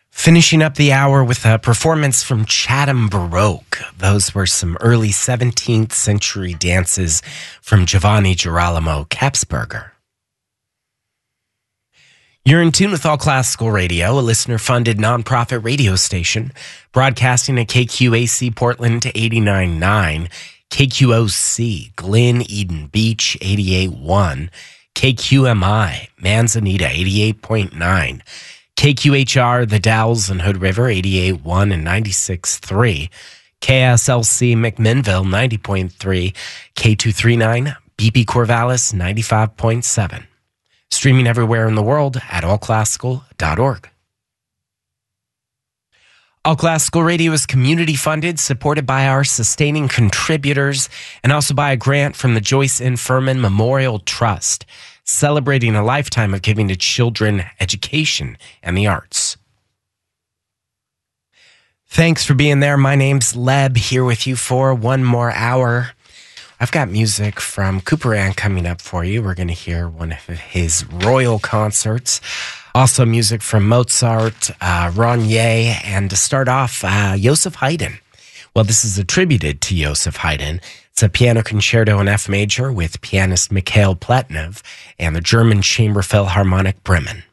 Finishing up the hour with a performance from Chatham Baroque. Those were some early 17th century dances from Giovanni Girolamo Kapsberger. You're in tune with All Classical Radio, a listener-funded nonprofit radio station, broadcasting at KQAC Portland 89.9, KQOC Glen Eden Beach 88.1, KQMI Manzanita 88.9, KQHR The Dalles and Hood River 88.1 and 96.3, KSLC McMinnville 90.3, K239 BP Corvallis 95.7. Streaming everywhere in the world at allclassical.org. All Classical Radio is community funded, supported by our sustaining contributors, and also by a grant from the Joyce N. Furman Memorial Trust, celebrating a lifetime of giving to children education and the arts. Thanks for being there. My name's Leb, here with you for one more hour. I've got music from Couperin coming up for you. We're going to hear one of his royal concerts. Also music from Mozart, Ronnier, and to start off, Joseph Haydn. Well, this is attributed to Joseph Haydn. It's a piano concerto in F major with pianist Mikhail Pletnev and the German Chamber Philharmonic Bremen.